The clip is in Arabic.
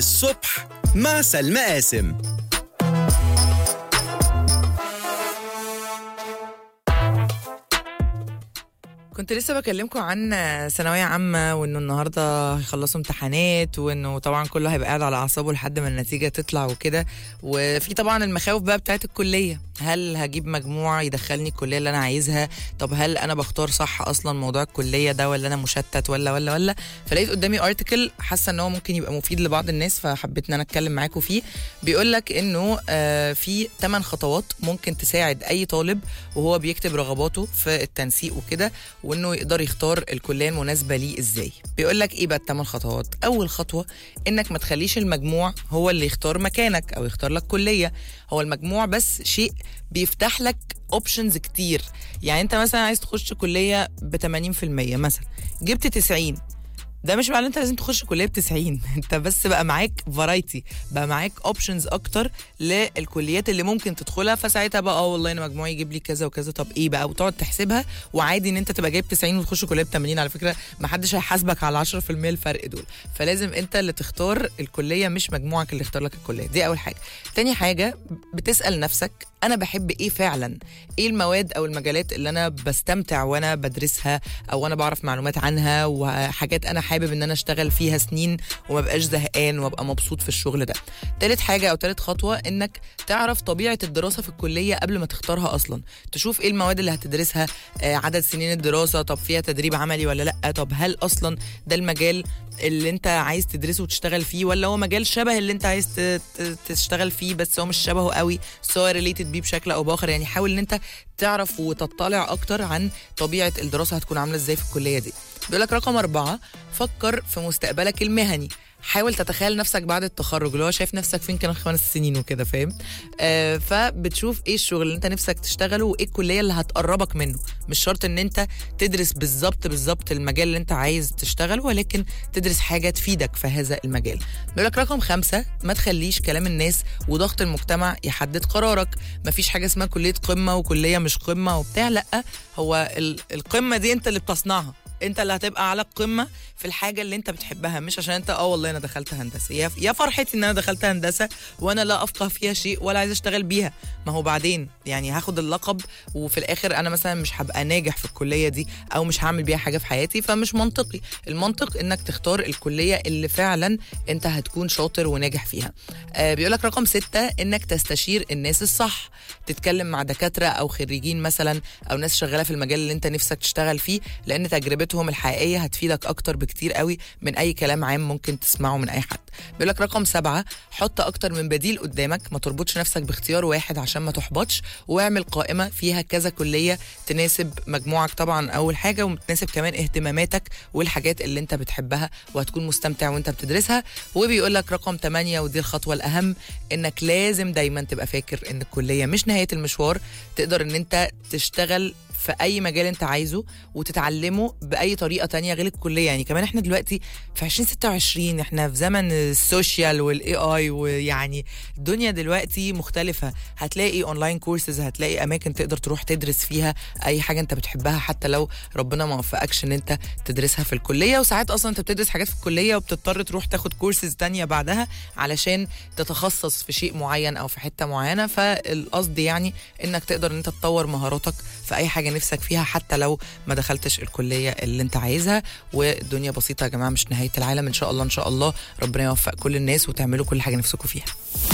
الصبح مع سلمى قاسم. كنت لسه بكلمكم عن ثانوية عامة، وانه النهاردة هيخلصوا امتحانات، وانه طبعا كله هيبقى قاعد على اعصابه لحد ما النتيجة تطلع وكده. وفي طبعا المخاوف بقى بتاعت الكلية، هل هجيب مجموع يدخلني الكلية اللي انا عايزها؟ طب هل انا بختار صح اصلا موضوع الكلية ده، ولا انا مشتت ولا فلقيت قدامي ارتكل حاسة ان هو ممكن يبقى مفيد لبعض الناس، فحبيت ان انا اتكلم معاكم فيه. بيقول لك انه في 8 خطوات ممكن تساعد اي طالب وهو بيكتب رغباته في التنسيق وكده، وانه يقدر يختار الكليه المناسبه ليه ازاي. بيقول لك ايه بقى ال8 خطوات؟ اول خطوه انك ما تخليش المجموع هو اللي يختار مكانك او يختار لك كليه. هو المجموع بس شيء بيفتح لك اوبشنز كتير. يعني انت مثلا عايز تخش كليه ب 80% مثلا، جبت 90، ده مش معناه انت لازم تخش كليه ب90. انت بس بقى معاك فرايتي، بقى معاك اوبشنز اكتر للكليات اللي ممكن تدخلها. فساعتها بقى والله انا مجموعي يجيب لي كذا وكذا، طب ايه بقى، وتقعد تحسبها. وعادي ان انت تبقى جايب 90 وتخش كليه ب80 على فكره، ما حدش هيحاسبك على 10% الفرق دول. فلازم انت اللي تختار الكليه، مش مجموعك اللي يختار لك الكليه. دي اول حاجه. تاني حاجه، بتسال نفسك انا بحب ايه فعلا، ايه المواد او المجالات اللي انا بستمتع وانا بدرسها او انا بعرف معلومات عنها، وحاجات انا حابب ان انا اشتغل فيها سنين وما بقاش زهقان وابقى مبسوط في الشغل ده. تالت حاجه او تالت خطوه، انك تعرف طبيعه الدراسه في الكليه قبل ما تختارها اصلا. تشوف ايه المواد اللي هتدرسها، عدد سنين الدراسه، طب فيها تدريب عملي ولا لا، طب هل اصلا ده المجال اللي انت عايز تدرسه وتشتغل فيه، ولا هو مجال شبه اللي انت عايز تشتغل فيه بس هو مش شبهه قوي، سواء ريليتد بيه بشكل او باخر. يعني حاول ان انت تعرف وتطلع اكتر عن طبيعه الدراسه هتكون عامله ازاي في الكليه دي. بيقول لك رقم 4، فكر في مستقبلك المهني. حاول تتخيل نفسك بعد التخرج، اللي هو شايف نفسك فين كمان 5 سنين وكده، فاهم؟ فبتشوف ايه الشغل اللي انت نفسك تشتغله وايه الكليه اللي هتقربك منه. مش شرط ان انت تدرس بالظبط المجال اللي انت عايز تشتغله، ولكن تدرس حاجه تفيدك في هذا المجال. بيقول لك رقم 5، ما تخليش كلام الناس وضغط المجتمع يحدد قرارك. مفيش حاجه اسمها كليه قمه وكليه مش قمه وبتاع، لا، هو القمه دي انت اللي بتصنعها. انت اللي هتبقى على القمه في الحاجه اللي انت بتحبها، مش عشان انت والله انا دخلت هندسه، يا فرحتي ان انا دخلت هندسه وانا لا افقه فيها شيء ولا عايز اشتغل بيها. ما هو بعدين يعني هاخد اللقب وفي الاخر انا مثلا مش هبقى ناجح في الكليه دي او مش هعمل بيها حاجه في حياتي، فمش منطقي. المنطق انك تختار الكليه اللي فعلا انت هتكون شاطر وناجح فيها. بيقولك رقم 6، انك تستشير الناس الصح. تتكلم مع دكاتره او خريجين مثلا او ناس شغاله في المجال اللي انت نفسك تشتغل فيه، لان تجربتهم الحقيقيه هتفيدك اكتر بكتير قوي من اي كلام عام ممكن تسمعه من اي حد. بيقولك رقم 7، حط اكتر من بديل قدامك. ما تربطش نفسك باختيار واحد عشان ما تحبطش، واعمل قائمه فيها كذا كليه تناسب مجموعك طبعا اول حاجه، وتناسب كمان اهتماماتك والحاجات اللي انت بتحبها وهتكون مستمتع وانت بتدرسها. وبيقولك رقم 8، ودي الخطوه الاهم، انك لازم دايما تبقى فاكر ان الكليه مش نهايه المشوار. تقدر ان انت تشتغل في اي مجال انت عايزه وتتعلمه باي طريقه تانية غير الكليه. يعني كمان احنا دلوقتي في 2026، احنا في زمن السوشيال والاي اي، ويعني الدنيا دلوقتي مختلفه. هتلاقي اونلاين كورسز، هتلاقي اماكن تقدر تروح تدرس فيها اي حاجه انت بتحبها، حتى لو ربنا ما وفقكش ان انت تدرسها في الكليه. وساعات اصلا انت بتدرس حاجات في الكليه وبتضطر تروح تاخد كورسز تانية بعدها علشان تتخصص في شيء معين او في حته معينه. فالقصد يعني انك تقدر ان انت تطور مهاراتك في اي حاجه نفسك فيها، حتى لو ما دخلتش الكليه اللي انت عايزها. والدنيا بسيطه يا جماعه، مش نهايه العالم. ان شاء الله ربنا يوفق كل الناس وتعملوا كل حاجه نفسكم فيها.